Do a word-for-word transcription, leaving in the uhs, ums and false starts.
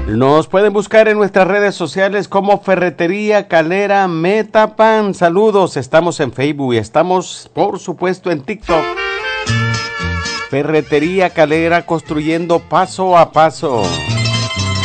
Nos pueden buscar en nuestras redes sociales como Ferretería Calera Metapan. Saludos, estamos en Facebook y estamos, por supuesto, en TikTok. Ferretería Calera, construyendo paso a paso.